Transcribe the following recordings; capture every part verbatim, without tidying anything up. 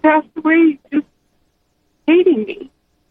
passed away just hating me.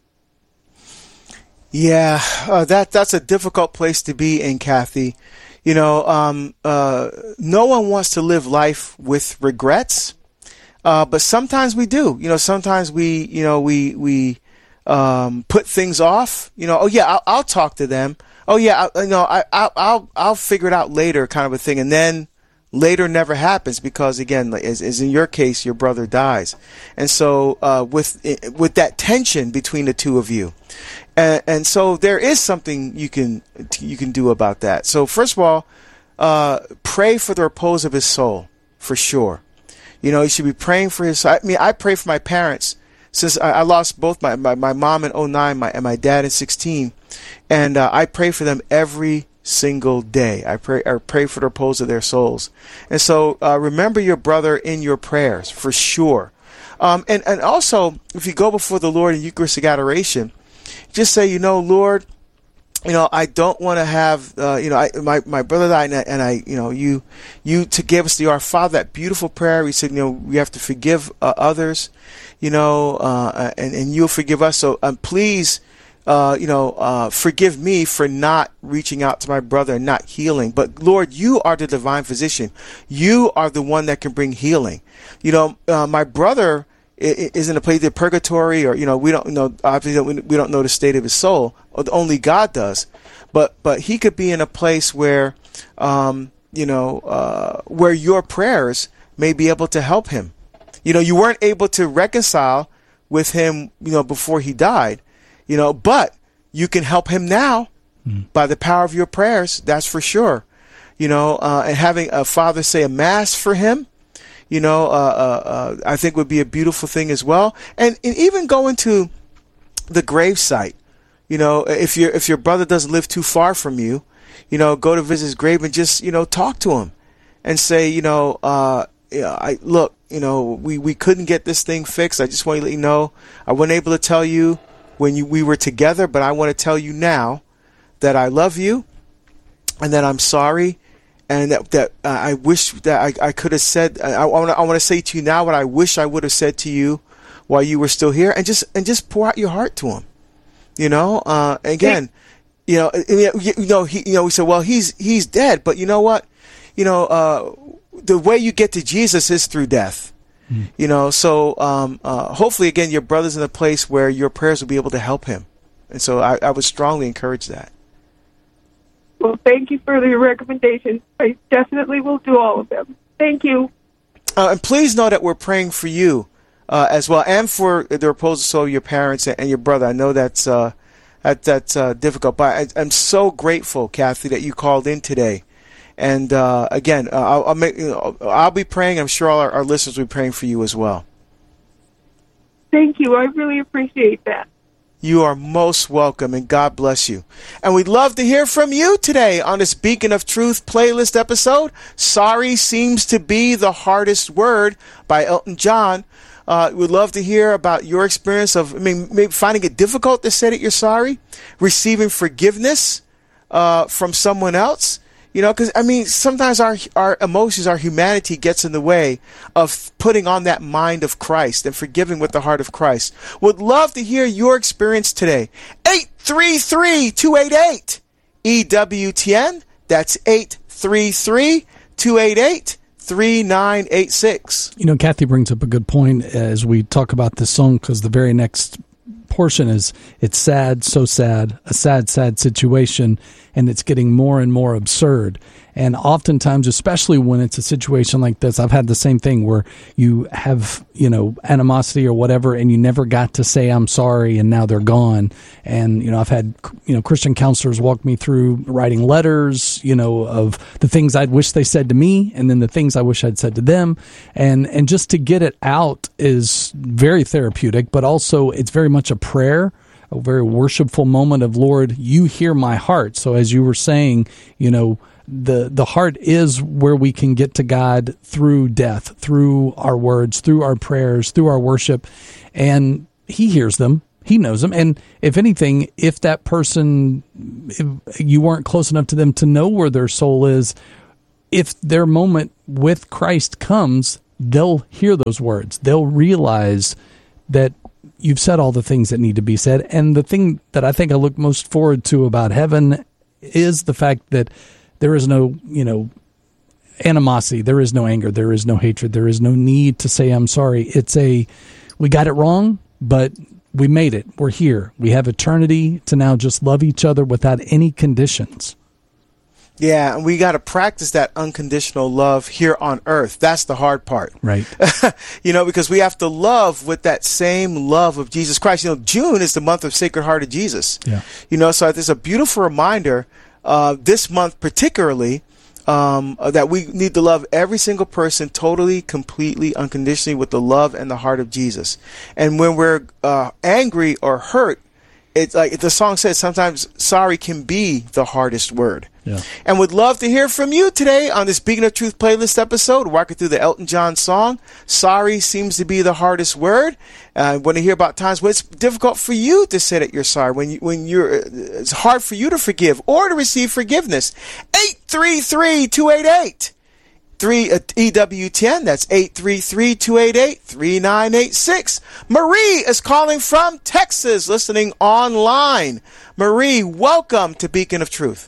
Yeah, uh, that that's a difficult place to be in, Kathy. You know, um, uh, no one wants to live life with regrets, uh, but sometimes we do. You know, sometimes we, you know, we we um, put things off. You know, oh yeah, I'll, I'll talk to them. Oh yeah, I, you know, I, I'll I'll I'll figure it out later, kind of a thing, and then later never happens because, again, as, as in your case, your brother dies, and so uh, with with that tension between the two of you. And, and so there is something you can you can do about that. So first of all, uh, pray for the repose of his soul, for sure. You know, you should be praying for his. I mean, I pray for my parents since I, I lost both my, my, my mom in oh nine my, and my dad in sixteen. And uh, I pray for them every single day. I pray I pray for the repose of their souls. And so uh, remember your brother in your prayers, for sure. Um, and, and also, if you go before the Lord in Eucharistic adoration, just say, you know, Lord, you know, I don't want to have, uh, you know, I, my, my brother died, and I, and I, you know, you, you to give us the Our Father, that beautiful prayer. We said, you know, we have to forgive uh, others, you know, uh, and, and you'll forgive us. So um, please, uh, you know, uh, forgive me for not reaching out to my brother and not healing. But Lord, you are the divine physician. You are the one that can bring healing. You know, uh, my brother is in a place of purgatory, or, you know, we don't know, obviously we don't know the state of his soul, or only God does, but but he could be in a place where um you know uh where your prayers may be able to help him. You know, you weren't able to reconcile with him, you know, before he died, you know, but you can help him now mm. by the power of your prayers, that's for sure. You know, uh and having a father say a mass for him, you know, uh, uh, uh, I think would be a beautiful thing as well. And, and even going to the gravesite, you know, if your if your brother doesn't live too far from you, you know, go to visit his grave and just, you know, talk to him and say, you know, uh, yeah, I look, you know, we, we couldn't get this thing fixed. I just want to let you know, I wasn't able to tell you when you, we were together, but I want to tell you now that I love you and that I'm sorry. And that, that uh, I wish that I, I could have said, I, I want to I want to say to you now what I wish I would have said to you while you were still here, and just and just pour out your heart to him. You know, uh, again, you know, you know, he, you know, we said, well, he's he's dead, but you know what, you know, uh, the way you get to Jesus is through death. Mm. You know, so um, uh, hopefully, again, your brother's in a place where your prayers will be able to help him, and so I, I would strongly encourage that. Well, thank you for the recommendations. I definitely will do all of them. Thank you. Uh, and please know that we're praying for you uh, as well, and for the repose of soul of your parents and, and your brother. I know that's uh, that, that's uh, difficult, but I, I'm so grateful, Kathy, that you called in today. And uh, again, uh, I'll, I'll make you know, I'll be praying. I'm sure all our, our listeners will be praying for you as well. Thank you. I really appreciate that. You are most welcome, and God bless you. And we'd love to hear from you today on this Beacon of Truth playlist episode. Sorry Seems to Be the Hardest Word by Elton John. Uh, we'd love to hear about your experience of, I mean, maybe finding it difficult to say that you're sorry, receiving forgiveness uh, from someone else. You know, because, I mean, sometimes our our emotions, our humanity gets in the way of putting on that mind of Christ and forgiving with the heart of Christ. Would love to hear your experience today. eight three three, two eight eight, E W T N. That's eight three three, two eight eight, three nine eight six. You know, Kathy brings up a good point as we talk about this song, because the very next portion is, it's sad, so sad, a sad, sad situation, and it's getting more and more absurd. And oftentimes, especially when it's a situation like this, I've had the same thing where you have, you know, animosity or whatever, and you never got to say, I'm sorry, and now they're gone. And, you know, I've had, you know, Christian counselors walk me through writing letters, you know, of the things I'd wish they said to me, and then the things I wish I'd said to them. And, and just to get it out is very therapeutic, but also it's very much a prayer, a very worshipful moment of, Lord, you hear my heart. So as you were saying, you know, the the heart is where we can get to God through death, through our words, through our prayers, through our worship, and he hears them. He knows them. And if anything, if that person, if you weren't close enough to them to know where their soul is, if their moment with Christ comes, they'll hear those words. They'll realize that you've said all the things that need to be said. And the thing that I think I look most forward to about heaven is the fact that there is no, you know, animosity. There is no anger. There is no hatred. There is no need to say, I'm sorry. It's a, we got it wrong, but we made it. We're here. We have eternity to now just love each other without any conditions. Yeah, and we got to practice that unconditional love here on earth. That's the hard part. Right. You know, because we have to love with that same love of Jesus Christ. You know, June is the month of Sacred Heart of Jesus. Yeah. You know, so there's a beautiful reminder uh, this month particularly um, that we need to love every single person totally, completely, unconditionally with the love and the heart of Jesus. And when we're uh, angry or hurt, it's like the song says, sometimes sorry can be the hardest word. Yeah. And would love to hear from you today on this Beacon of Truth playlist episode, walking through the Elton John song. Sorry seems to be the hardest word. I uh, want to hear about times when it's difficult for you to say that you're sorry, when you, when you're, it's hard for you to forgive or to receive forgiveness. eight three three, two eight eight, three E W ten. That's eight three three, two eight eight, three nine eight six. Marie is calling from Texas, listening online. Marie, welcome to Beacon of Truth.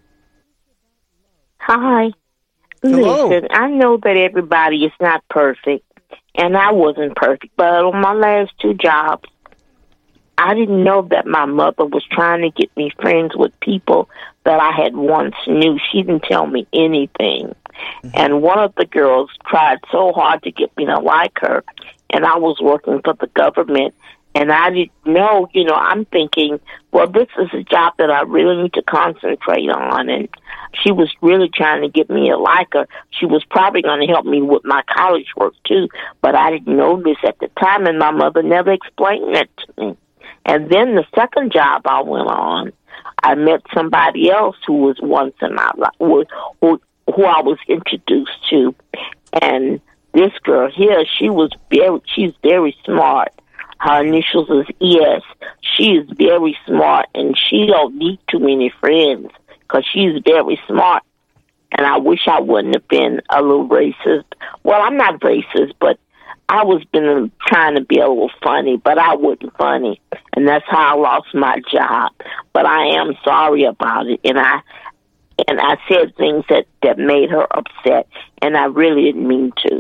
Hi. Hello. Listen, I know that everybody is not perfect, and I wasn't perfect, but on my last two jobs, I didn't know that my mother was trying to get me friends with people that I had once knew. She didn't tell me anything. Mm-hmm. And one of the girls tried so hard to get me to like her, and I was working for the government, and I didn't know, you know, I'm thinking, well, this is a job that I really need to concentrate on, and she was really trying to get me to like her. She was probably going to help me with my college work, too, but I didn't know this at the time, and my mother never explained that to me. And then the second job I went on, I met somebody else who was once in my life, who, who, who I was introduced to, and this girl here, she was very, she's very smart. Her initials is E S. She is very smart, and she don't need too many friends because she's very smart. And I wish I wouldn't have been a little racist. Well, I'm not racist, but I was been trying to be a little funny, but I wasn't funny, and that's how I lost my job. But I am sorry about it, and I and I said things that, that made her upset, and I really didn't mean to.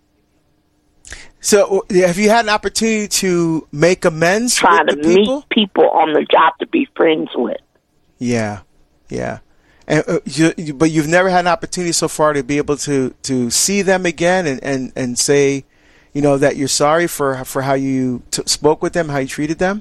So, have you had an opportunity to make amends Trying with to the people? meet people on the job to be friends with. Yeah, yeah. And uh, you, you, but you've never had an opportunity so far to be able to, to see them again and, and, and say, you know, that you're sorry for for how you t- spoke with them, how you treated them?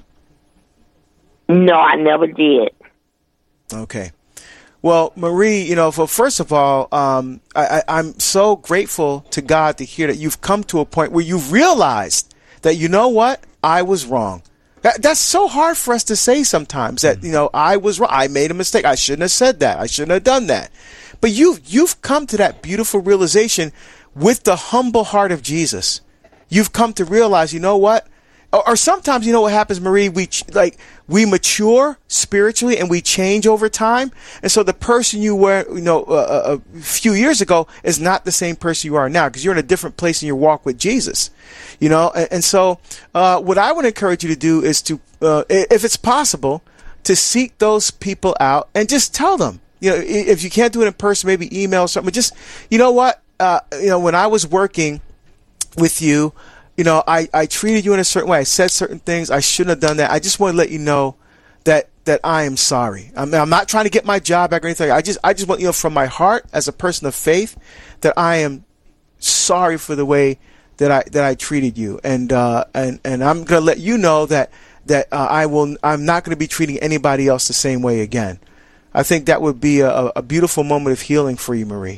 No, I never did. Okay. Well, Marie, you know, for, first of all, um, I, I, I'm so grateful to God to hear that you've come to a point where you've realized that, you know what, I was wrong. That, that's so hard for us to say sometimes that, you know, I was wrong. I made a mistake. I shouldn't have said that. I shouldn't have done that. But you've, you've come to that beautiful realization with the humble heart of Jesus. You've come to realize, you know what? Or, or sometimes, you know what happens, Marie? We ch- like we mature spiritually and we change over time. And so the person you were, you know, uh, a few years ago is not the same person you are now because you're in a different place in your walk with Jesus. You know, and, and so uh, what I would encourage you to do is to, uh, if it's possible, to seek those people out and just tell them. You know, if you can't do it in person, maybe email or something. But just, you know what? Uh, you know, when I was working with you, you know, I, I treated you in a certain way. I said certain things. I shouldn't have done that. I just want to let you know that that I am sorry. I mean, I'm not trying to get my job back or anything. I just I just want you to know from my heart as a person of faith that I am sorry for the way that I that I treated you. And uh, and and I'm going to let you know that that uh, I will. I'm not going to be treating anybody else the same way again. I think that would be a, a beautiful moment of healing for you, Marie.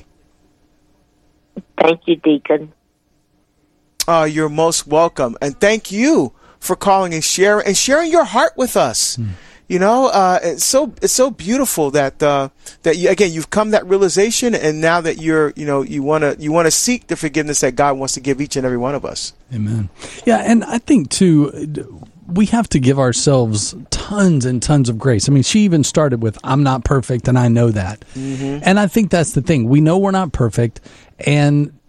Thank you, Deacon. Uh, you're most welcome, and thank you for calling and sharing and sharing your heart with us. Mm. You know, uh, it's so it's so beautiful that uh, that you, again you've come to that realization, and now that you're you know you want to you want to seek the forgiveness that God wants to give each and every one of us. Amen. Yeah, and I think too, we have to give ourselves tons and tons of grace. I mean, she even started with, "I'm not perfect, and I know that," mm-hmm. and I think that's the thing. We know we're not perfect, and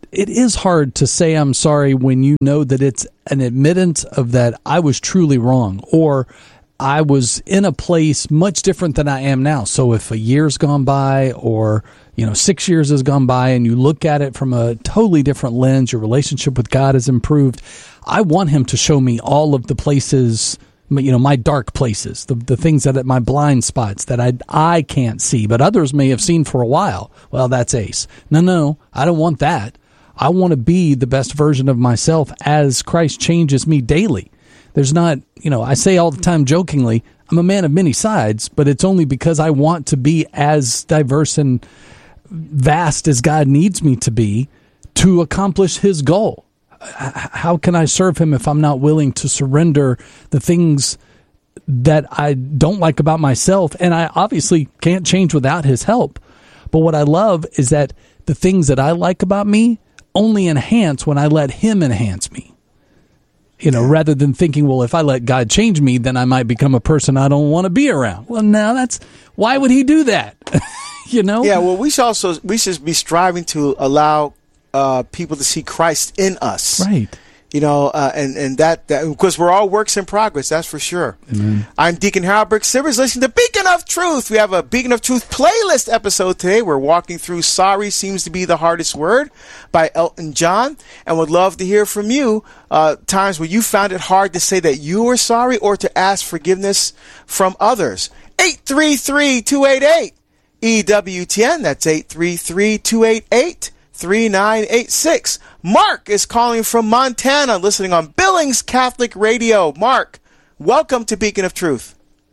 it is hard to say I'm sorry when you know that it's an admittance of that I was truly wrong, or I was in a place much different than I am now. So if a year's gone by, or you know, six years has gone by, and you look at it from a totally different lens, your relationship with God has improved. I want Him to show me all of the places, you know, my dark places, the the things that my blind spots that I I can't see, but others may have seen for a while. Well, that's Ace. No, no, I don't want that. I want to be the best version of myself as Christ changes me daily. There's not, you know, I say all the time jokingly, I'm a man of many sides, but it's only because I want to be as diverse and vast as God needs me to be to accomplish His goal. How can I serve Him if I'm not willing to surrender the things that I don't like about myself? And I obviously can't change without His help. But what I love is that the things that I like about me only enhance when I let Him enhance me. You know, rather than thinking, well, if I let God change me, then I might become a person I don't want to be around. Well, now that's, why would He do that? You know? Yeah, well, we should also, we should be striving to allow uh, people to see Christ in us. Right. You know, uh, and, and that, that, because we're all works in progress, that's for sure. Amen. I'm Deacon Harold Brick Sivers, listening to Beacon of Truth. We have a Beacon of Truth playlist episode today. We're walking through Sorry Seems to Be the Hardest Word by Elton John, and would love to hear from you, uh, times where you found it hard to say that you were sorry or to ask forgiveness from others. eight three three, two eight eight, E W T N. That's eight three three, two eight eight, three nine eight six. Mark is calling from Montana, listening on Billings Catholic Radio. Mark, welcome to Beacon of Truth.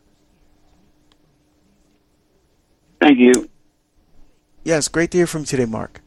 Thank you. Yes, great to hear from you today, Mark.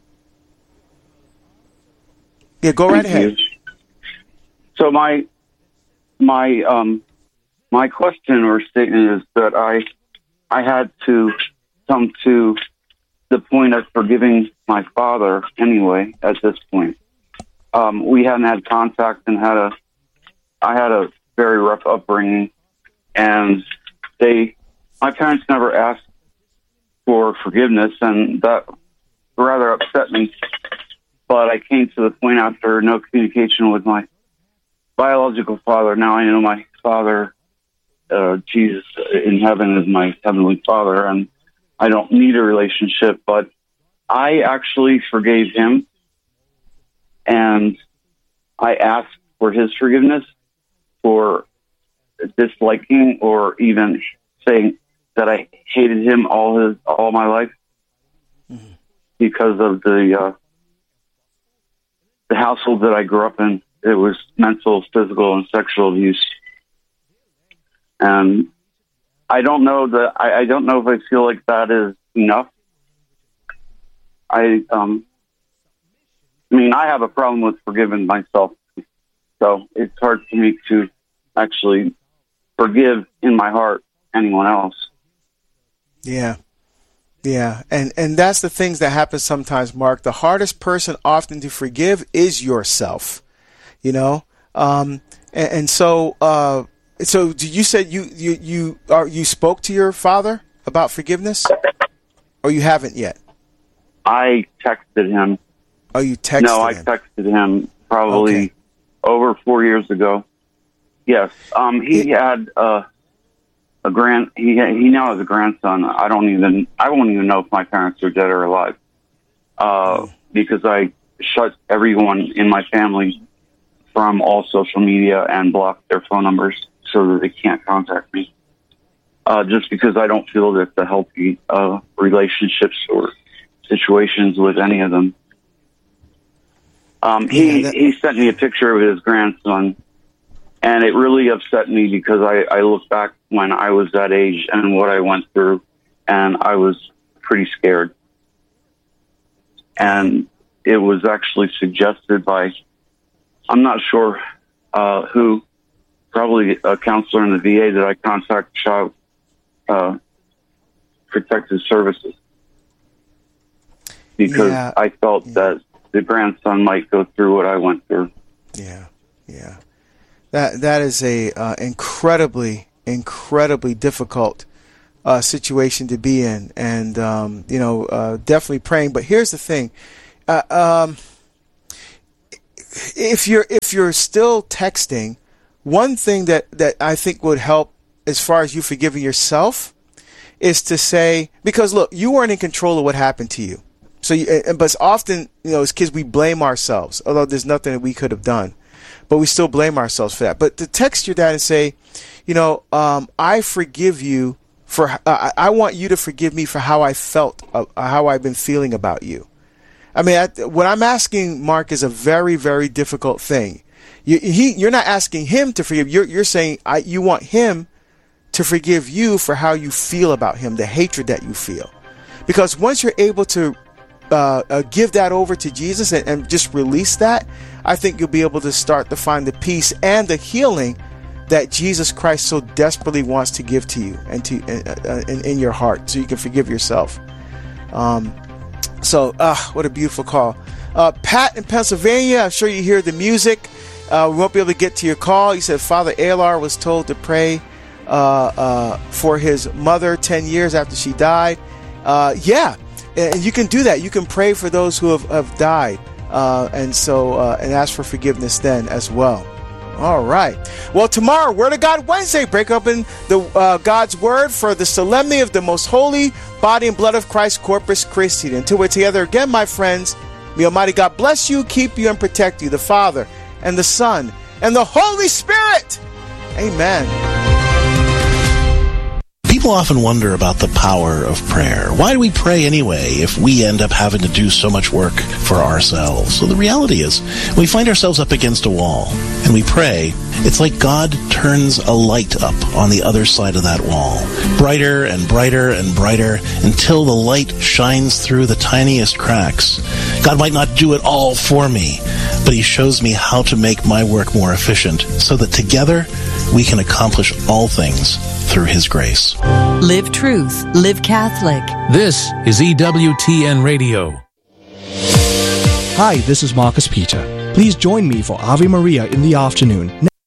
Yeah, go right Thank ahead. you. So my my um my question or statement is that I I had to come to the point of forgiving my father anyway at this point. Um, we hadn't had contact and had a, I had a very rough upbringing, and they, my parents never asked for forgiveness, and that rather upset me. But I came to the point after no communication with my biological father. Now I know my father, uh, Jesus in heaven, is my heavenly father, and I don't need a relationship, but I actually forgave him, and I asked for his forgiveness for disliking or even saying that I hated him all his all my life mm-hmm. because of the uh, the household that I grew up in. It was mental, physical, and sexual abuse, and I don't know that I, I don't know if I feel like that is enough. I um I mean I have a problem with forgiving myself, so it's hard for me to actually forgive in my heart anyone else. Yeah. Yeah. And and that's the things that happen sometimes, Mark. The hardest person often to forgive is yourself. You know? Um and, and so uh So, do you said you you you are you spoke to your father about forgiveness, or you haven't yet? I texted him. Oh, you texted No, I him. texted him probably okay. over four years ago. Yes, um, he it, had uh, a grand. He he now has a grandson. I don't even I won't even know if my parents are dead or alive, uh, oh. because I shut everyone in my family from all social media and blocked their phone numbers, so that they can't contact me, uh, just because I don't feel that the healthy uh, relationships or situations with any of them. Um, he yeah, that- he sent me a picture of his grandson, and it really upset me because I, I look back when I was that age and what I went through, and I was pretty scared. And it was actually suggested by, I'm not sure uh, who, probably a counselor in the V A, that I contact Child uh, Protective Services, because yeah. I felt yeah. that the grandson might go through what I went through. Yeah, yeah. That that is a uh, incredibly, incredibly difficult uh, situation to be in, and um, you know, uh, definitely praying. But here's the thing: uh, um, if you're if you're still texting, one thing that, that I think would help as far as you forgiving yourself is to say, because look, you weren't in control of what happened to you. So, you, but often, you know, as kids, we blame ourselves, although there's nothing that we could have done, but we still blame ourselves for that. But to text your dad and say, you know, um, I forgive you for, uh, I want you to forgive me for how I felt, uh, how I've been feeling about you. I mean, I, what I'm asking Mark is a very, very difficult thing. You, he, you're not asking him to forgive. You're, you're saying I, you want him to forgive you for how you feel about him, the hatred that you feel. Because once you're able to uh, uh, give that over to Jesus and, and just release that, I think you'll be able to start to find the peace and the healing that Jesus Christ so desperately wants to give to you and to uh, in, in your heart, so you can forgive yourself. Um, so, uh, what a beautiful call. Uh, Pat in Pennsylvania, I'm sure you hear the music. Uh, we won't be able to get to your call. He said Father Alar was told to pray uh, uh, for his mother ten years after she died. Uh, yeah, and you can do that. You can pray for those who have, have died, uh, and so uh, and ask for forgiveness then as well. All right. Well, tomorrow, Word of God Wednesday, break open the uh, God's Word for the solemnity of the most holy body and blood of Christ, Corpus Christi. Until we're together again, my friends, may Almighty God bless you, keep you, and protect you, the Father and the Son and the Holy Spirit. Amen. People often wonder about the power of prayer. Why do we pray anyway if we end up having to do so much work for ourselves? So the reality is, when we find ourselves up against a wall and we pray, it's like God turns a light up on the other side of that wall. Brighter and brighter and brighter until the light shines through the tiniest cracks. God might not do it all for me, but He shows me how to make my work more efficient so that together we can accomplish all things through His grace. Live truth. Live Catholic. This is E W T N Radio. Hi, this is Marcus Peter. Please join me for Ave Maria in the afternoon.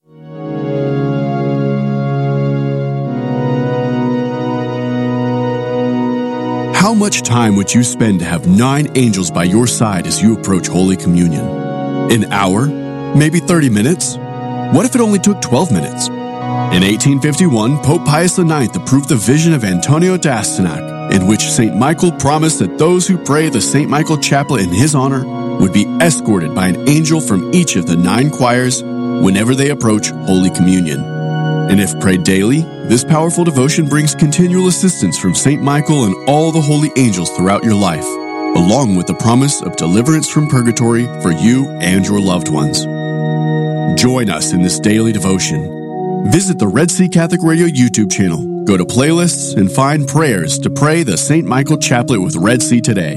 How much time would you spend to have nine angels by your side as you approach Holy Communion? An hour? Maybe thirty minutes? What if it only took twelve minutes? In eighteen fifty-one, Pope Pius the ninth approved the vision of Antonio d'Astyanac, in which Saint Michael promised that those who pray the Saint Michael Chaplet in his honor would be escorted by an angel from each of the nine choirs whenever they approach Holy Communion. And if prayed daily, this powerful devotion brings continual assistance from Saint Michael and all the holy angels throughout your life, along with the promise of deliverance from purgatory for you and your loved ones. Join us in this daily devotion. Visit the Red Sea Catholic Radio YouTube channel, go to playlists, and find prayers to pray the Saint Michael Chaplet with Red Sea today.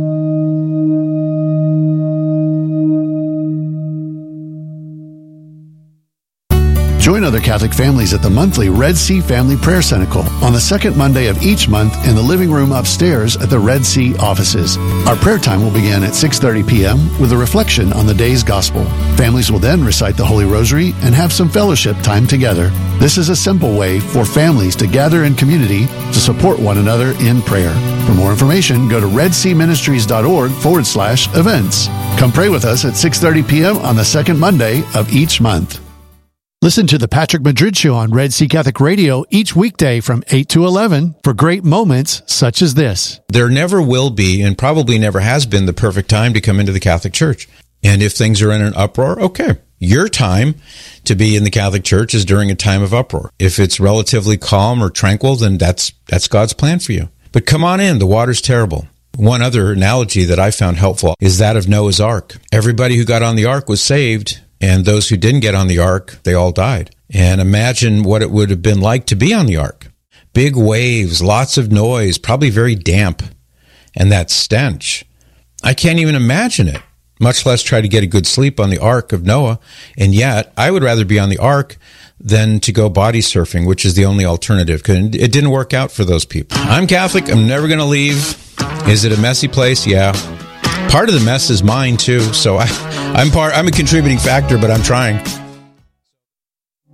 Join other Catholic families at the monthly Red Sea Family Prayer Cenacle on the second Monday of each month in the living room upstairs at the Red Sea offices. Our prayer time will begin at six thirty p.m. with a reflection on the day's gospel. Families will then recite the Holy Rosary and have some fellowship time together. This is a simple way for families to gather in community to support one another in prayer. For more information, go to redseaministries.org forward slash events. Come pray with us at six thirty p.m. on the second Monday of each month. Listen to the Patrick Madrid Show on Red Sea Catholic Radio each weekday from eight to eleven for great moments such as this. There never will be, and probably never has been, the perfect time to come into the Catholic Church. And if things are in an uproar, okay. Your time to be in the Catholic Church is during a time of uproar. If it's relatively calm or tranquil, then that's that's God's plan for you. But come on in, the water's terrible. One other analogy that I found helpful is that of Noah's Ark. Everybody who got on the ark was saved, and those who didn't get on the ark, they all died. And imagine what it would have been like to be on the ark. Big waves, lots of noise, probably very damp, and that stench. I can't even imagine it, much less try to get a good sleep on the ark of Noah. And yet, I would rather be on the ark than to go body surfing, which is the only alternative, because it didn't work out for those people. I'm Catholic. I'm never going to leave. Is it a messy place? Yeah. Part of the mess is mine, too, so I, I'm part. I'm a contributing factor, but I'm trying.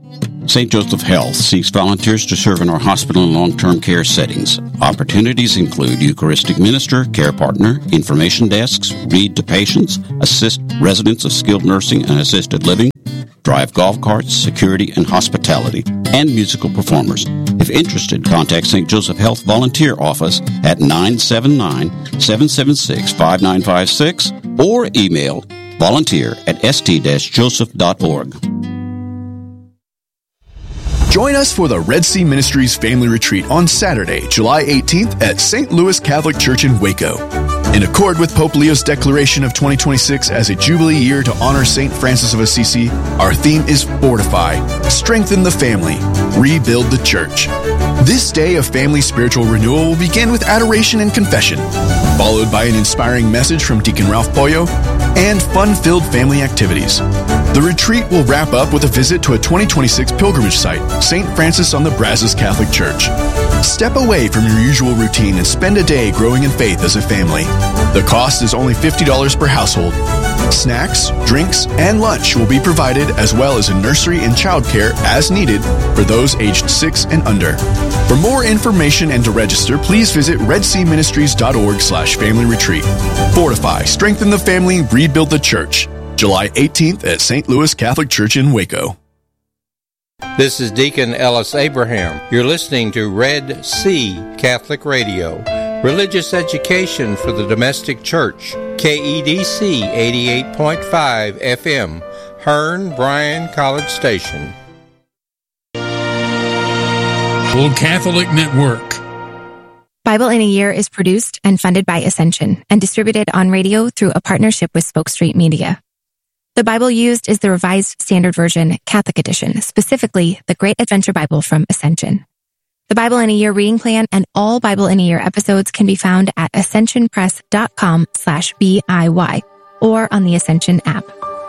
Saint Joseph Health seeks volunteers to serve in our hospital and long-term care settings. Opportunities include Eucharistic minister, care partner, information desks, read to patients, assist residents of skilled nursing and assisted living, drive golf carts, security and hospitality, and musical performers. If interested, contact Saint Joseph Health Volunteer Office at nine seven nine, seven seven six, five nine five six or email volunteer at s t dash joseph dot org. Join us for the Red Sea Ministries Family Retreat on Saturday, July eighteenth at Saint Louis Catholic Church in Waco. In accord with Pope Leo's declaration of twenty twenty-six as a Jubilee year to honor Saint Francis of Assisi, our theme is Fortify, Strengthen the Family, Rebuild the Church. This day of family spiritual renewal will begin with adoration and confession, followed by an inspiring message from Deacon Ralph Pollo and fun-filled family activities. The retreat will wrap up with a visit to a twenty twenty-six pilgrimage site, Saint Francis on the Brazos Catholic Church. Step away from your usual routine and spend a day growing in faith as a family. The cost is only fifty dollars per household. Snacks, drinks, and lunch will be provided, as well as a nursery and childcare as needed for those aged six and under. For more information and to register, please visit redseaministries.org slash family retreat. Fortify, strengthen the family, rebuild the church. July eighteenth at Saint Louis Catholic Church in Waco. This is Deacon Ellis Abraham. You're listening to Red Sea Catholic Radio, religious education for the domestic church. K E D C eighty-eight point five F M, Hearn Bryan College Station. Old Catholic Network. Bible in a Year is produced and funded by Ascension and distributed on radio through a partnership with Spoke Street Media. The Bible used is the Revised Standard Version Catholic Edition, specifically the Great Adventure Bible from Ascension. The Bible in a Year reading plan and all Bible in a Year episodes can be found at ascensionpress.com slash BIY or on the Ascension app.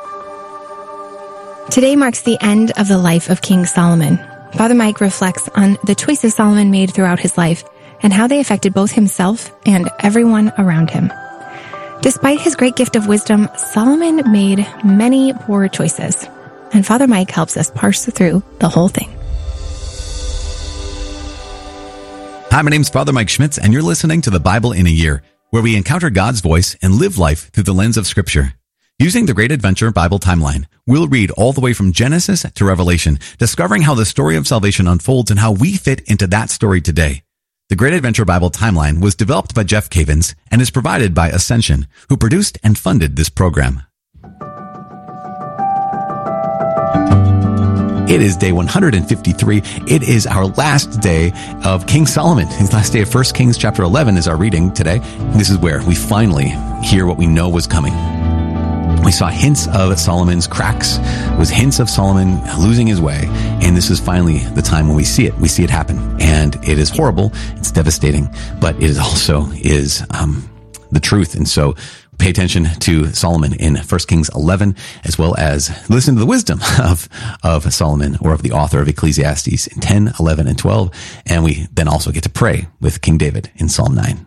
Today marks the end of the life of King Solomon. Father Mike reflects on the choices Solomon made throughout his life and how they affected both himself and everyone around him. Despite his great gift of wisdom, Solomon made many poor choices, and Father Mike helps us parse through the whole thing. Hi, my name's Father Mike Schmitz, and you're listening to the Bible in a Year, where we encounter God's voice and live life through the lens of Scripture. Using the Great Adventure Bible Timeline, we'll read all the way from Genesis to Revelation, discovering how the story of salvation unfolds and how we fit into that story today. The Great Adventure Bible Timeline was developed by Jeff Cavins and is provided by Ascension, who produced and funded this program. It is day one hundred fifty-three. It is our last day of King Solomon. His last day of First Kings chapter eleven is our reading today. And this is where we finally hear what we know was coming. We saw hints of Solomon's cracks. It was hints of Solomon losing his way. And this is finally the time when we see it. We see it happen. And it is horrible. It's devastating. But it is also is um, the truth. And so pay attention to Solomon in First Kings eleven, as well as listen to the wisdom of, of Solomon, or of the author of Ecclesiastes in ten, eleven, and twelve. And we then also get to pray with King David in Psalm nine.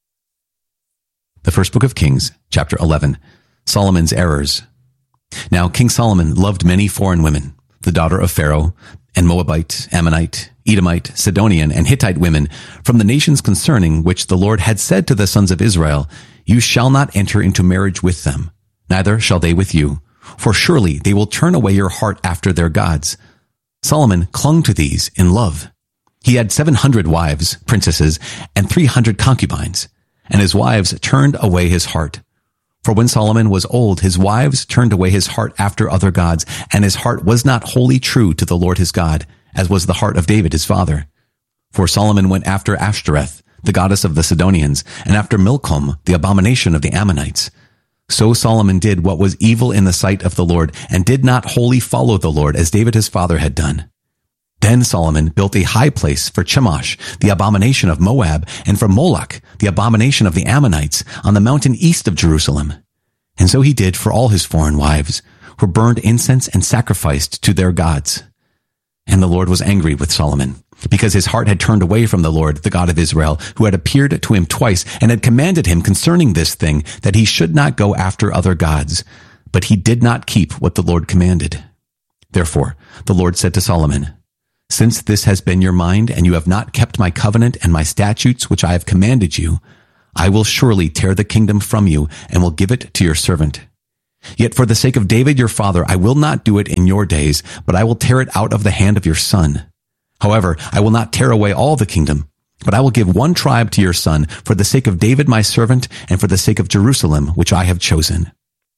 The first book of Kings, chapter eleven. Solomon's errors. Now King Solomon loved many foreign women, the daughter of Pharaoh, and Moabite, Ammonite, Edomite, Sidonian, and Hittite women from the nations concerning which the Lord had said to the sons of Israel, "You shall not enter into marriage with them, neither shall they with you, for surely they will turn away your heart after their gods." Solomon clung to these in love. He had seven hundred wives, princesses, and three hundred concubines, and his wives turned away his heart. For when Solomon was old, his wives turned away his heart after other gods, and his heart was not wholly true to the Lord his God, as was the heart of David his father. For Solomon went after Ashtoreth, the goddess of the Sidonians, and after Milcom, the abomination of the Ammonites. So Solomon did what was evil in the sight of the Lord, and did not wholly follow the Lord, as David his father had done. Then Solomon built a high place for Chemosh, the abomination of Moab, and for Moloch, the abomination of the Ammonites, on the mountain east of Jerusalem. And so he did for all his foreign wives, who burned incense and sacrificed to their gods. And the Lord was angry with Solomon, because his heart had turned away from the Lord, the God of Israel, who had appeared to him twice, and had commanded him concerning this thing, that he should not go after other gods. But he did not keep what the Lord commanded. Therefore, the Lord said to Solomon, Since this has been your mind, and you have not kept my covenant and my statutes which I have commanded you, I will surely tear the kingdom from you and will give it to your servant. Yet for the sake of David your father, I will not do it in your days, but I will tear it out of the hand of your son. However, I will not tear away all the kingdom, but I will give one tribe to your son for the sake of David my servant and for the sake of Jerusalem, which I have chosen.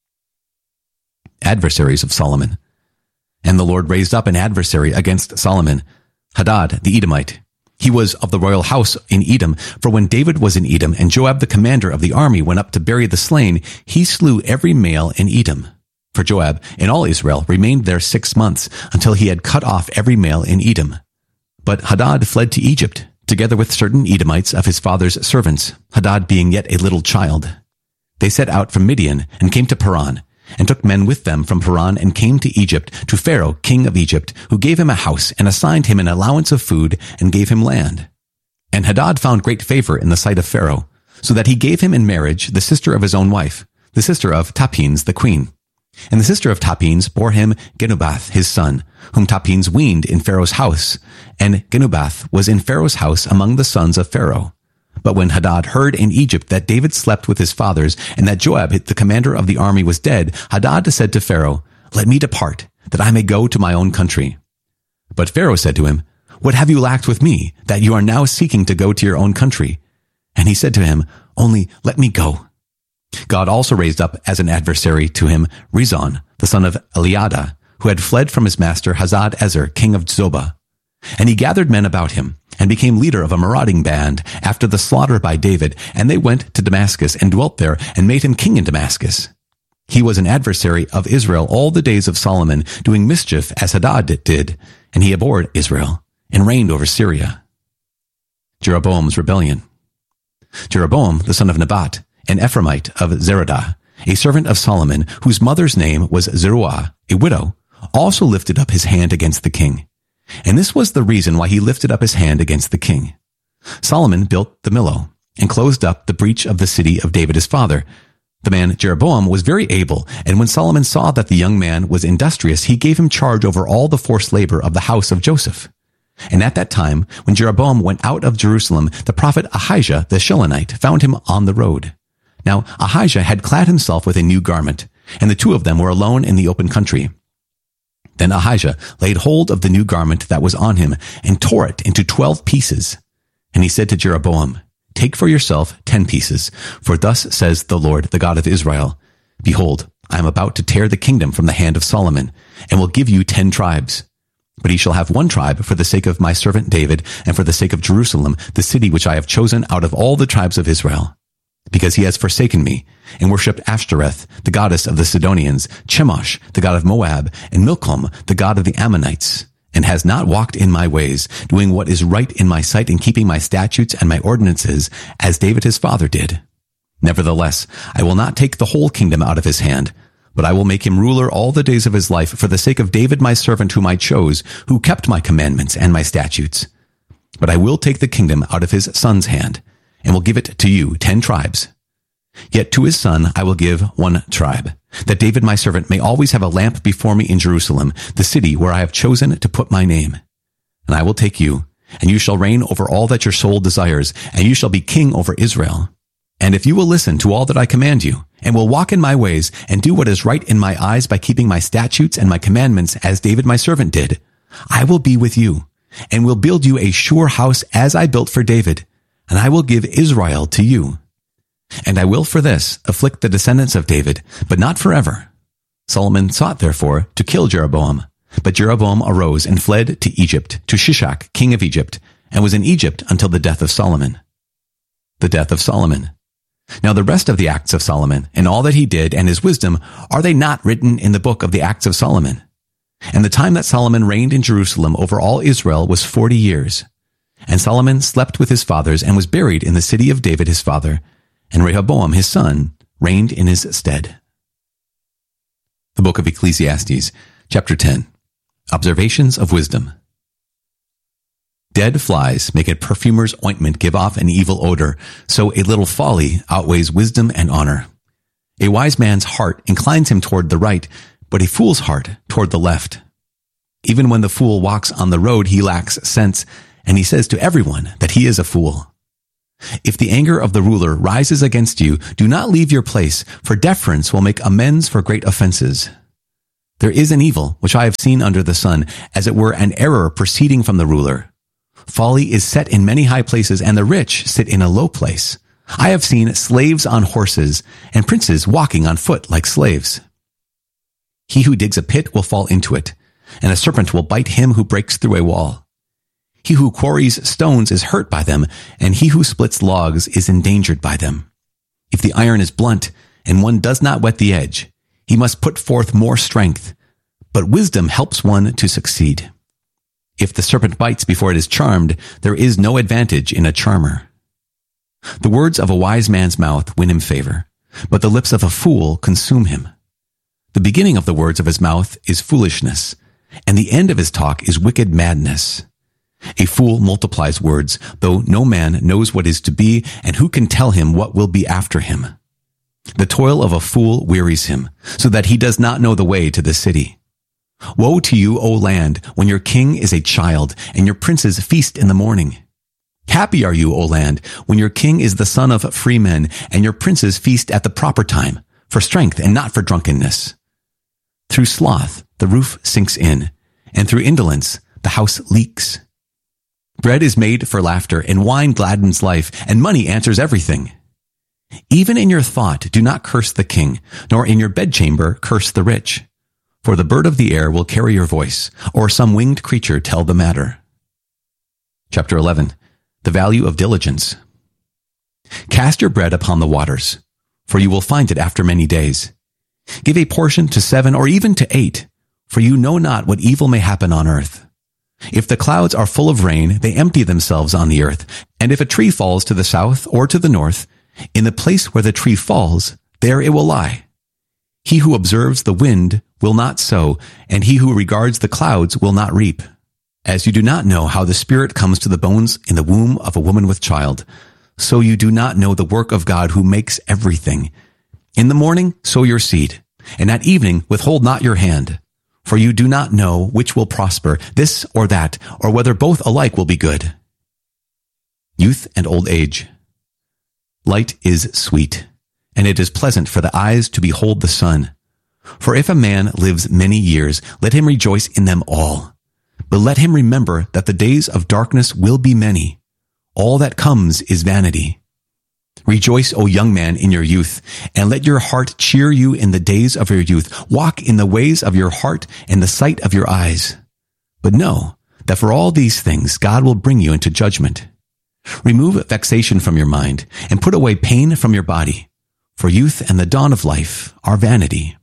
Adversaries of Solomon. And the Lord raised up an adversary against Solomon, Hadad the Edomite. He was of the royal house in Edom, for when David was in Edom and Joab the commander of the army went up to bury the slain, he slew every male in Edom. For Joab and all Israel remained there six months until he had cut off every male in Edom. But Hadad fled to Egypt, together with certain Edomites of his father's servants, Hadad being yet a little child. They set out from Midian and came to Paran, and took men with them from Paran and came to Egypt, to Pharaoh, king of Egypt, who gave him a house and assigned him an allowance of food and gave him land. And Hadad found great favor in the sight of Pharaoh, so that he gave him in marriage the sister of his own wife, the sister of Tapenes the queen. And the sister of Tapenes bore him Genubath his son, whom Tapenes weaned in Pharaoh's house, and Genubath was in Pharaoh's house among the sons of Pharaoh. But when Hadad heard in Egypt that David slept with his fathers, and that Joab, the commander of the army, was dead, Hadad said to Pharaoh, Let me depart, that I may go to my own country. But Pharaoh said to him, What have you lacked with me, that you are now seeking to go to your own country? And he said to him, Only let me go. God also raised up as an adversary to him Rezon, the son of Eliada, who had fled from his master Hazad-ezer, king of Zobah. And he gathered men about him, and became leader of a marauding band after the slaughter by David, and they went to Damascus and dwelt there, and made him king in Damascus. He was an adversary of Israel all the days of Solomon, doing mischief as Hadad did, and he abhorred Israel, and reigned over Syria. Jeroboam's rebellion. Jeroboam, the son of Nebat, an Ephraimite of Zeradah, a servant of Solomon, whose mother's name was Zeruah, a widow, also lifted up his hand against the king. And this was the reason why he lifted up his hand against the king. Solomon built the Millo, and closed up the breach of the city of David his father. The man Jeroboam was very able, and when Solomon saw that the young man was industrious, he gave him charge over all the forced labor of the house of Joseph. And at that time, when Jeroboam went out of Jerusalem, the prophet Ahijah the Shilonite found him on the road. Now Ahijah had clad himself with a new garment, and the two of them were alone in the open country. Then Ahijah laid hold of the new garment that was on him, and tore it into twelve pieces. And he said to Jeroboam, Take for yourself ten pieces, for thus says the Lord, the God of Israel, Behold, I am about to tear the kingdom from the hand of Solomon, and will give you ten tribes. But he shall have one tribe for the sake of my servant David, and for the sake of Jerusalem, the city which I have chosen out of all the tribes of Israel. Because he has forsaken me, and worshipped Ashtoreth, the goddess of the Sidonians, Chemosh, the god of Moab, and Milcom, the god of the Ammonites, and has not walked in my ways, doing what is right in my sight, and keeping my statutes and my ordinances, as David his father did. Nevertheless, I will not take the whole kingdom out of his hand, but I will make him ruler all the days of his life for the sake of David my servant whom I chose, who kept my commandments and my statutes. But I will take the kingdom out of his son's hand, and will give it to you, ten tribes. Yet to his son I will give one tribe, that David my servant may always have a lamp before me in Jerusalem, the city where I have chosen to put my name. And I will take you, and you shall reign over all that your soul desires, and you shall be king over Israel. And if you will listen to all that I command you, and will walk in my ways, and do what is right in my eyes by keeping my statutes and my commandments as David my servant did, I will be with you, and will build you a sure house as I built for David, and I will give Israel to you. And I will for this afflict the descendants of David, but not forever. Solomon sought therefore to kill Jeroboam, but Jeroboam arose and fled to Egypt, to Shishak, king of Egypt, and was in Egypt until the death of Solomon. The death of Solomon. Now the rest of the acts of Solomon, and all that he did, and his wisdom, are they not written in the book of the acts of Solomon? And the time that Solomon reigned in Jerusalem over all Israel was forty years. And Solomon slept with his fathers, and was buried in the city of David his father, and Rehoboam his son reigned in his stead. The book of Ecclesiastes, chapter ten. Observations of wisdom. Dead flies make a perfumer's ointment give off an evil odor, so a little folly outweighs wisdom and honor. A wise man's heart inclines him toward the right, but a fool's heart toward the left. Even when the fool walks on the road, he lacks sense, and he says to everyone that he is a fool. If the anger of the ruler rises against you, do not leave your place, for deference will make amends for great offenses. There is an evil, which I have seen under the sun, as it were an error proceeding from the ruler. Folly is set in many high places, and the rich sit in a low place. I have seen slaves on horses, and princes walking on foot like slaves. He who digs a pit will fall into it, and a serpent will bite him who breaks through a wall. He who quarries stones is hurt by them, and he who splits logs is endangered by them. If the iron is blunt, and one does not whet the edge, he must put forth more strength, but wisdom helps one to succeed. If the serpent bites before it is charmed, there is no advantage in a charmer. The words of a wise man's mouth win him favor, but the lips of a fool consume him. The beginning of the words of his mouth is foolishness, and the end of his talk is wicked madness. A fool multiplies words, though no man knows what is to be, and who can tell him what will be after him? The toil of a fool wearies him, so that he does not know the way to the city. Woe to you, O land, when your king is a child, and your princes feast in the morning. Happy are you, O land, when your king is the son of free men, and your princes feast at the proper time, for strength and not for drunkenness. Through sloth the roof sinks in, and through indolence the house leaks. Bread is made for laughter, and wine gladdens life, and money answers everything. Even in your thought do not curse the king, nor in your bedchamber curse the rich. For the bird of the air will carry your voice, or some winged creature tell the matter. Chapter eleven. The value of diligence. Cast your bread upon the waters, for you will find it after many days. Give a portion to seven or even to eight, for you know not what evil may happen on earth. If the clouds are full of rain, they empty themselves on the earth. And if a tree falls to the south or to the north, in the place where the tree falls, there it will lie. He who observes the wind will not sow, and he who regards the clouds will not reap. As you do not know how the spirit comes to the bones in the womb of a woman with child, so you do not know the work of God who makes everything. In the morning sow your seed, and at evening withhold not your hand. For you do not know which will prosper, this or that, or whether both alike will be good. Youth and old age. Light is sweet, and it is pleasant for the eyes to behold the sun. For if a man lives many years, let him rejoice in them all. But let him remember that the days of darkness will be many. All that comes is vanity. Rejoice, O young man, in your youth, and let your heart cheer you in the days of your youth. Walk in the ways of your heart and the sight of your eyes. But know that for all these things God will bring you into judgment. Remove vexation from your mind, and put away pain from your body, for youth and the dawn of life are vanity.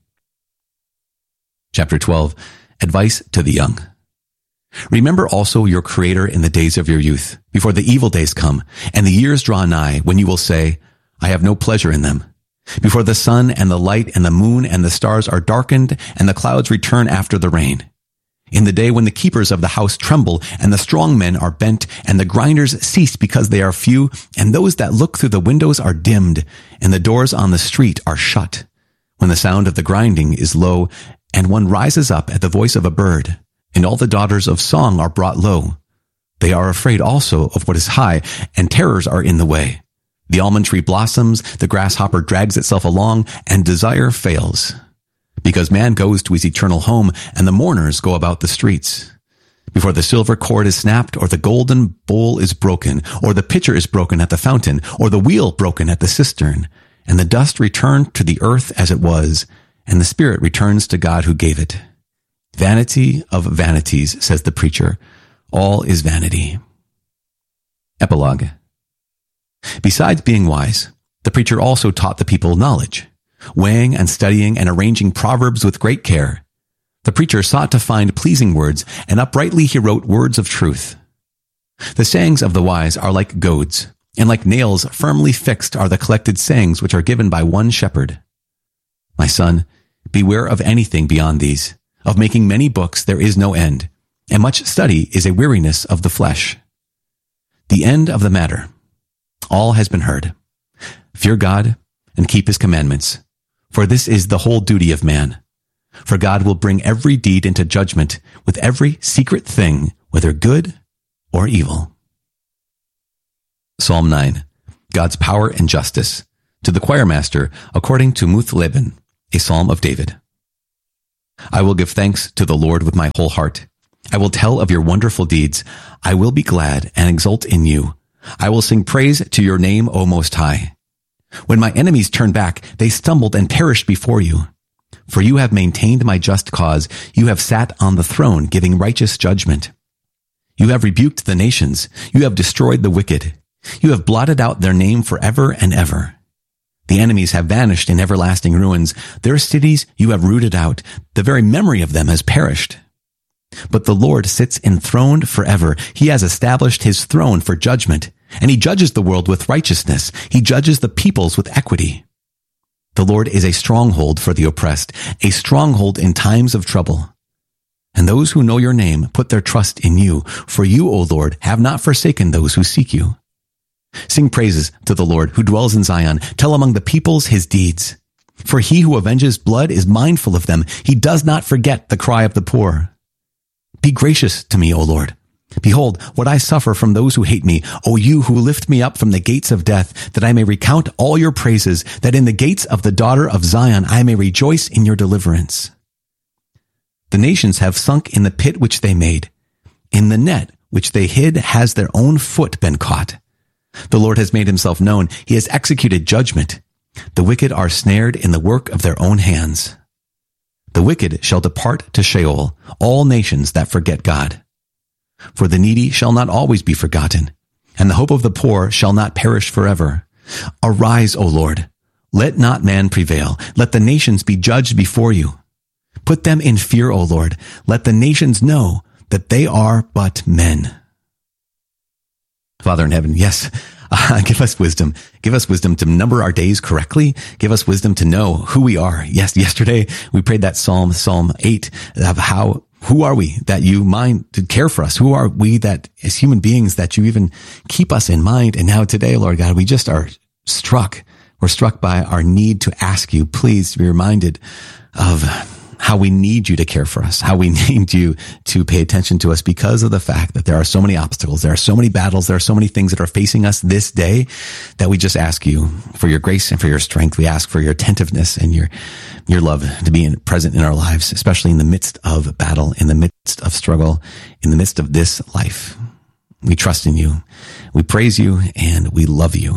Chapter twelve. Advice to the young. Remember also your Creator in the days of your youth, before the evil days come, and the years draw nigh, when you will say, I have no pleasure in them. Before the sun and the light and the moon and the stars are darkened, and the clouds return after the rain. In the day when the keepers of the house tremble, and the strong men are bent, and the grinders cease because they are few, and those that look through the windows are dimmed, and the doors on the street are shut. When the sound of the grinding is low, and one rises up at the voice of a bird, and all the daughters of song are brought low. They are afraid also of what is high, and terrors are in the way. The almond tree blossoms, the grasshopper drags itself along, and desire fails. Because man goes to his eternal home, and the mourners go about the streets. Before the silver cord is snapped, or the golden bowl is broken, or the pitcher is broken at the fountain, or the wheel broken at the cistern, and the dust returned to the earth as it was, and the spirit returns to God who gave it. Vanity of vanities, says the preacher. All is vanity. Epilogue. Besides being wise, the preacher also taught the people knowledge, weighing and studying and arranging proverbs with great care. The preacher sought to find pleasing words, and uprightly he wrote words of truth. The sayings of the wise are like goads, and like nails firmly fixed are the collected sayings which are given by one shepherd. My son, beware of anything beyond these. Of making many books there is no end, and much study is a weariness of the flesh. The end of the matter. All has been heard. Fear God and keep his commandments, for this is the whole duty of man. For God will bring every deed into judgment with every secret thing, whether good or evil. Psalm nine, God's power and justice. To the choir master, according to Muth-Leben, a psalm of David. I will give thanks to the Lord with my whole heart. I will tell of your wonderful deeds. I will be glad and exult in you. I will sing praise to your name, O Most High. When my enemies turned back, they stumbled and perished before you. For you have maintained my just cause. You have sat on the throne, giving righteous judgment. You have rebuked the nations. You have destroyed the wicked. You have blotted out their name forever and ever. The enemies have vanished in everlasting ruins. Their cities you have rooted out. The very memory of them has perished. But the Lord sits enthroned forever. He has established his throne for judgment, and he judges the world with righteousness. He judges the peoples with equity. The Lord is a stronghold for the oppressed, a stronghold in times of trouble. And those who know your name put their trust in you, for you, O Lord, have not forsaken those who seek you. Sing praises to the Lord who dwells in Zion. Tell among the peoples his deeds. For he who avenges blood is mindful of them. He does not forget the cry of the poor. Be gracious to me, O Lord. Behold, what I suffer from those who hate me. O you who lift me up from the gates of death, that I may recount all your praises, that in the gates of the daughter of Zion I may rejoice in your deliverance. The nations have sunk in the pit which they made. In the net which they hid has their own foot been caught. The Lord has made himself known. He has executed judgment. The wicked are snared in the work of their own hands. The wicked shall depart to Sheol, all nations that forget God. For the needy shall not always be forgotten, and the hope of the poor shall not perish forever. Arise, O Lord. Let not man prevail. Let the nations be judged before you. Put them in fear, O Lord. Let the nations know that they are but men. Father in heaven, yes, uh, give us wisdom. Give us wisdom to number our days correctly. Give us wisdom to know who we are. Yes, yesterday we prayed that Psalm, Psalm eight, of how, who are we that you mind to care for us? Who are we that as human beings that you even keep us in mind? And now today, Lord God, we just are struck. We're struck by our need to ask you, please be reminded of how we need you to care for us, how we need you to pay attention to us because of the fact that there are so many obstacles, there are so many battles, there are so many things that are facing us this day that we just ask you for your grace and for your strength. We ask for your attentiveness and your, your love to be in, present in our lives, especially in the midst of battle, in the midst of struggle, in the midst of this life. We trust in you. We praise you and we love you.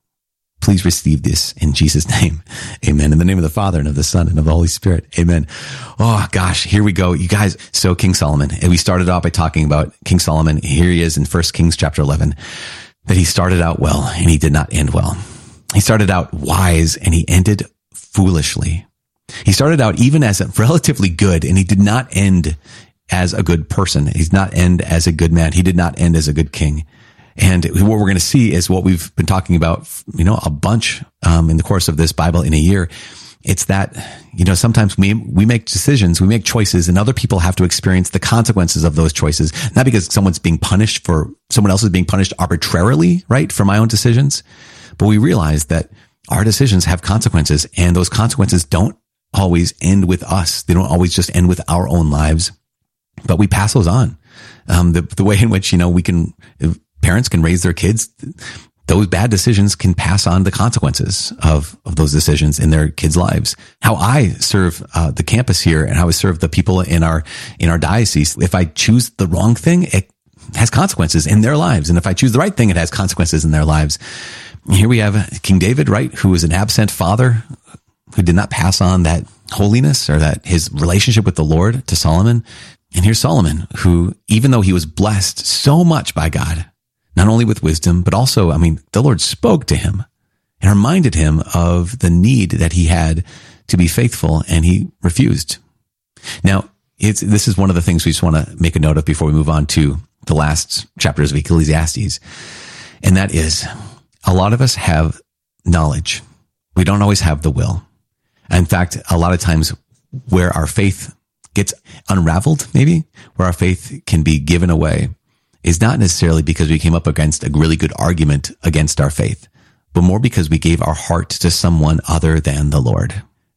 Please receive this in Jesus' name. Amen. In the name of the Father and of the Son and of the Holy Spirit. Amen. Oh gosh, here we go. You guys, so King Solomon, and we started off by talking about King Solomon. Here he is in First Kings chapter eleven, that he started out well and he did not end well. He started out wise and he ended foolishly. He started out even as a relatively good and he did not end as a good person. He did not end as a good man. He did not end as a good king. And what we're going to see is what we've been talking about, you know, a bunch, um, in the course of this Bible in a year. It's that, you know, sometimes we, we make decisions, we make choices, and other people have to experience the consequences of those choices. Not because someone's being punished for, someone else is being punished arbitrarily, right, for my own decisions. But we realize that our decisions have consequences, and those consequences don't always end with us. They don't always just end with our own lives, but we pass those on. Um, the, the way in which, you know, we can, parents can raise their kids, those bad decisions can pass on the consequences of, of those decisions in their kids' lives. How I serve uh, the campus here and how I serve the people in our in our diocese, if I choose the wrong thing, it has consequences in their lives. And if I choose the right thing, it has consequences in their lives. And here we have King David, right, who was an absent father, who did not pass on that holiness or that his relationship with the Lord to Solomon. And here's Solomon, who, even though he was blessed so much by God, not only with wisdom, but also, I mean, the Lord spoke to him and reminded him of the need that he had to be faithful, and he refused. Now, it's, this is one of the things we just want to make a note of before we move on to the last chapters of Ecclesiastes. And that is, a lot of us have knowledge. We don't always have the will. In fact, a lot of times where our faith gets unraveled, maybe, where our faith can be given away, is not necessarily because we came up against a really good argument against our faith, but more because we gave our heart to someone other than the Lord.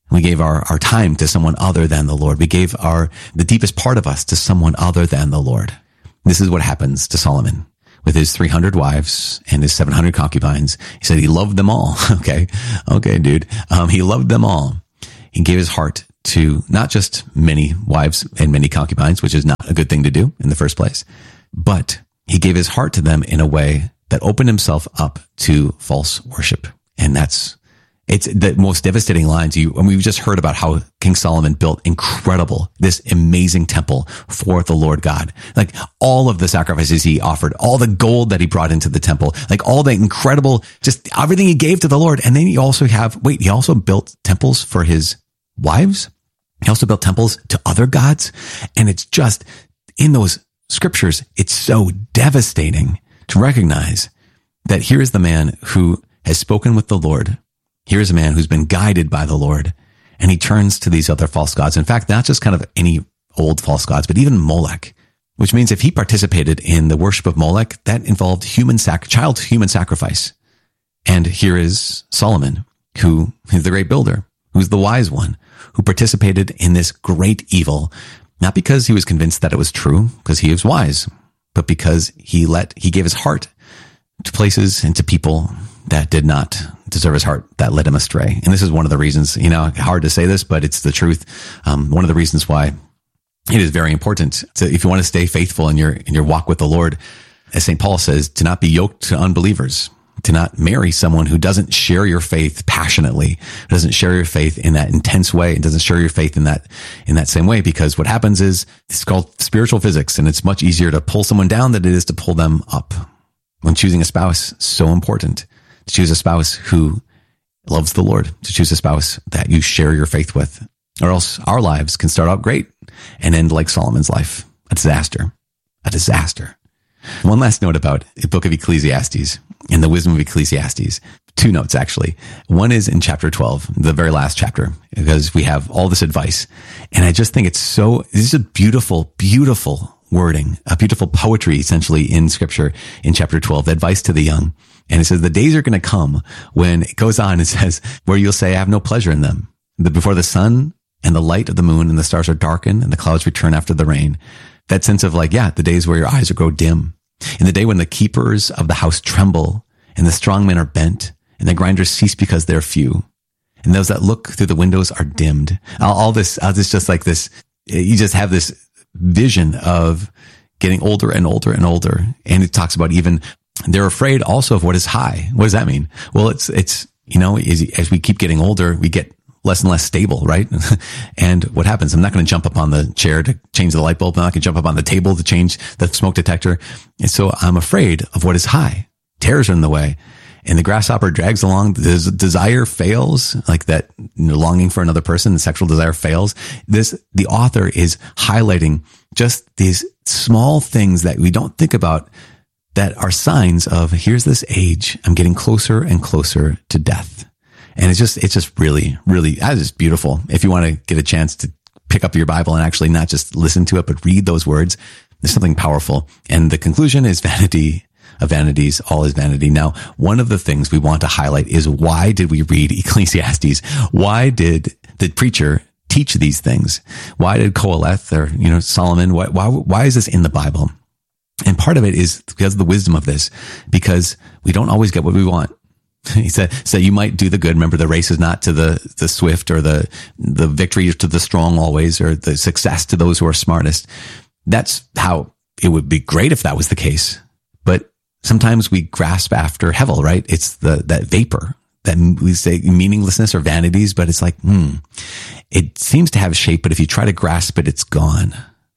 We gave our, our time to someone other than the Lord. We gave our, the deepest part of us to someone other than the Lord. This is what happens to Solomon with his three hundred wives and his seven hundred concubines. He said he loved them all. Okay. Okay, dude. Um, he loved them all. He gave his heart to not just many wives and many concubines, which is not a good thing to do in the first place, but he gave his heart to them in a way that opened himself up to false worship. And that's, it's the most devastating lines. You, and we've just heard about how King Solomon built incredible, this amazing temple for the Lord God. Like all of the sacrifices he offered, all the gold that he brought into the temple, like all the incredible, just everything he gave to the Lord. And then you also have, wait, he also built temples for his wives. He also built temples to other gods. And it's just in those scriptures, it's so devastating to recognize that here is the man who has spoken with the Lord. Here's a man who's been guided by the Lord, and he turns to these other false gods. In fact, not just kind of any old false gods, but even Molech, which means if he participated in the worship of Molech, that involved human sac- child human sacrifice. And here is Solomon, who is the great builder, who's the wise one, who participated in this great evil, not because he was convinced that it was true, because he was wise, but because he let, he gave his heart to places and to people that did not deserve his heart, that led him astray. And this is one of the reasons, you know, hard to say this, but it's the truth. Um, one of the reasons why it is very important to, if you want to stay faithful in your, in your walk with the Lord, as Saint Paul says, to not be yoked to unbelievers, to not marry someone who doesn't share your faith passionately, doesn't share your faith in that intense way, and doesn't share your faith in that, in that same way. Because what happens is it's called spiritual physics, and it's much easier to pull someone down than it is to pull them up. When choosing a spouse, so important to choose a spouse who loves the Lord, to choose a spouse that you share your faith with, or else our lives can start out great and end like Solomon's life. A disaster, a disaster. One last note about the book of Ecclesiastes and the wisdom of Ecclesiastes. Two notes, actually. One is in chapter twelve, the very last chapter, because we have all this advice. And I just think it's so, this is a beautiful, beautiful wording, a beautiful poetry, essentially, in scripture in chapter twelve, advice to the young. And it says, the days are going to come when it goes on, it says, where you'll say, I have no pleasure in them. That before the sun and the light of the moon and the stars are darkened and the clouds return after the rain. That sense of like, yeah, the days where your eyes will grow dim. In the day when the keepers of the house tremble and the strong men are bent and the grinders cease because they're few. And those that look through the windows are dimmed. All, all this, all this just like this, you just have this vision of getting older and older and older. And it talks about even they're afraid also of what is high. What does that mean? Well, it's, it's, you know, as, as we keep getting older, we get less and less stable, right? And what happens? I'm not going to jump up on the chair to change the light bulb. I'm not going to jump up on the table to change the smoke detector. And so I'm afraid of what is high. Terrors are in the way. And the grasshopper drags along. The desire fails, like that, you know, longing for another person, the sexual desire fails. This, the author is highlighting just these small things that we don't think about that are signs of, here's this age, I'm getting closer and closer to death. And it's just, it's just really, really, that is beautiful. If you want to get a chance to pick up your Bible and actually not just listen to it, but read those words, there's something powerful. And the conclusion is vanity of vanities, all is vanity. Now, one of the things we want to highlight is, why did we read Ecclesiastes? Why did the preacher teach these things? Why did Qoheleth or, you know, Solomon, why, why, why is this in the Bible? And part of it is because of the wisdom of this, because we don't always get what we want. He said, so you might do the good. Remember, the race is not to the, the swift, or the, the victory to the strong always, or the success to those who are smartest. That's how it would be great if that was the case. But sometimes we grasp after hevel, right? It's the, that vapor that we say meaninglessness or vanities, but it's like, hmm, it seems to have shape, but if you try to grasp it, it's gone.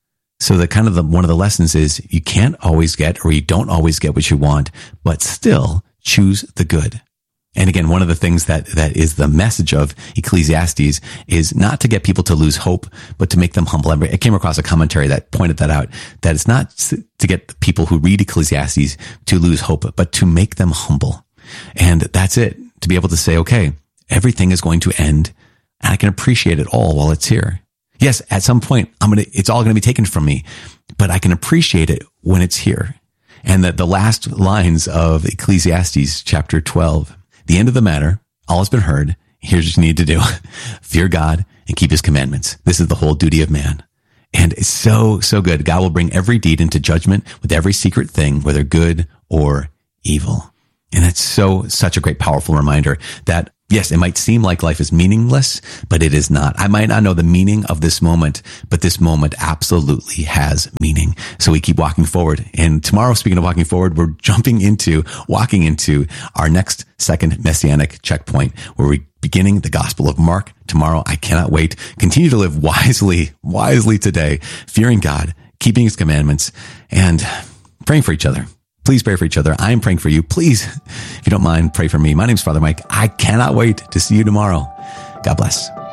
So the kind of the, one of the lessons is, you can't always get, or you don't always get what you want, but still choose the good. And again, one of the things that, that is the message of Ecclesiastes is not to get people to lose hope, but to make them humble. I came across a commentary that pointed that out, that it's not to get the people who read Ecclesiastes to lose hope, but to make them humble. And that's it. To be able to say, okay, everything is going to end, and I can appreciate it all while it's here. Yes, at some point, I'm going to, it's all going to be taken from me, but I can appreciate it when it's here. And that the last lines of Ecclesiastes chapter twelve, the end of the matter, all has been heard. Here's what you need to do. Fear God and keep his commandments. This is the whole duty of man. And it's so, so good. God will bring every deed into judgment with every secret thing, whether good or evil. And it's so, such a great, powerful reminder that, yes, it might seem like life is meaningless, but it is not. I might not know the meaning of this moment, but this moment absolutely has meaning. So we keep walking forward. And tomorrow, speaking of walking forward, we're jumping into, walking into our next second messianic checkpoint, where we're beginning the Gospel of Mark tomorrow. I cannot wait. Continue to live wisely, wisely today, fearing God, keeping his commandments, and praying for each other. Please pray for each other. I am praying for you. Please, if you don't mind, pray for me. My name is Father Mike. I cannot wait to see you tomorrow. God bless.